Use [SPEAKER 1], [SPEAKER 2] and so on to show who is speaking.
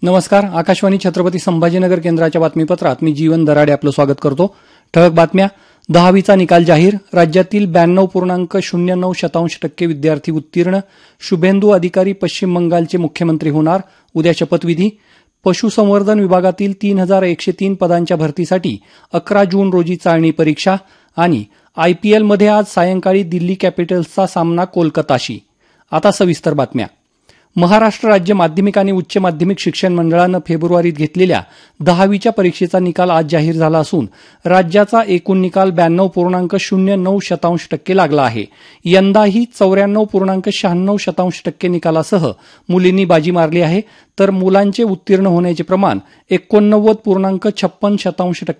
[SPEAKER 1] नमस्कार. आकाशवाणी छत्रपती संभाजीनगर केंद्राच्या बातमीपत्रात मी जीवन दराडे आपलं स्वागत करतो. ठळक बातम्या. 10वीचा निकाल जाहीर. राज्यातील 92.09% विद्यार्थी उत्तीर्ण. शुभेंदू अधिकारी पश्चिम बंगालचे मुख्यमंत्री होणार. उद्या शपथविधी. पशुसंवर्धन विभागातील 3103 पदांच्या भरतीसाठी 11 जून रोजी चाळणी परीक्षा. आणि आयपीएलमध्ये आज सायंकाळी दिल्ली कॅपिटल्सचा सामना कोलकाताशी. आता सविस्तर बातम्या. महाराष्ट्र राज्य माध्यमिक आणि उच्च माध्यमिक शिक्षण मंडळानं फेब्रुवारीत घेतलेल्या 10वीच्या परीक्षेचा निकाल आज जाहीर झाला असून राज्याचा एकूण निकाल 92.09% लागला आहे. यंदाही 94.96% निकालासह मुलींनी बाजी मारली आहे, तर मुलांचे उत्तीर्ण होण्याचे प्रमाण 89.56%